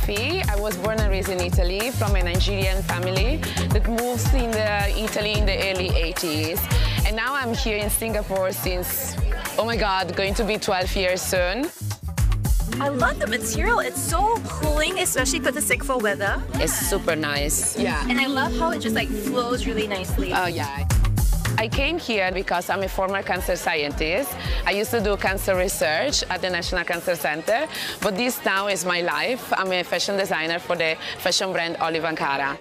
Sophie. I was born and raised in Italy from a Nigerian family that moved in Italy in the early 80s. And now I'm here in Singapore since, oh my God, going to be 12 years soon. I love the material. It's so cooling, especially for the Singapore weather. It's super nice. Yeah. And I love how it just like flows really nicely. Oh, yeah. I came here because I'm a former cancer scientist. I used to do cancer research at the National Cancer Center, but this now is my life. I'm a fashion designer for the fashion brand Olive & Cara.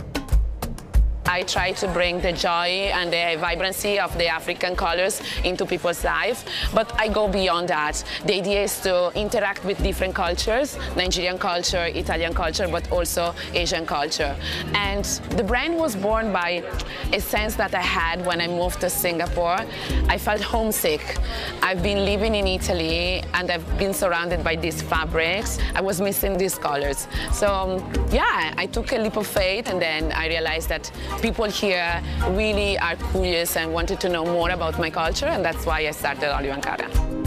I try to bring the joy and the vibrancy of the African colors into people's life, but I go beyond that. The idea is to interact with different cultures, Nigerian culture, Italian culture, but also Asian culture. And the brand was born by a sense that I had when I moved to Singapore. I felt homesick. I've been living in Italy and I've been surrounded by these fabrics. I was missing these colors. So yeah, I took a leap of faith, and then I realized that people here really are curious and wanted to know more about my culture, and that's why I started Olive & Cara.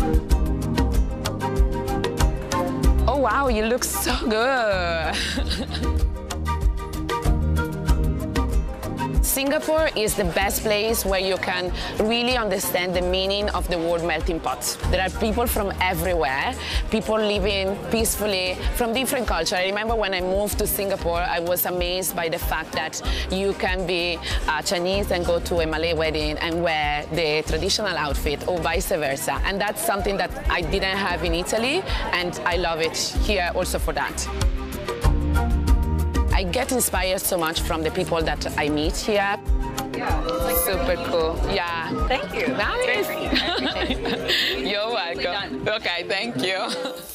Oh wow, you look so good. Singapore is the best place where you can really understand the meaning of the word melting pot. There are people from everywhere, people living peacefully from different cultures. I remember when I moved to Singapore, I was amazed by the fact that you can be Chinese and go to a Malay wedding and wear the traditional outfit, or vice versa. And that's something that I didn't have in Italy, and I love it here also for that. I get inspired so much from the people that I meet here. Yeah, it's like super cool. Yeah. Thank you. Nice. I appreciate it. You're welcome. Okay, thank you.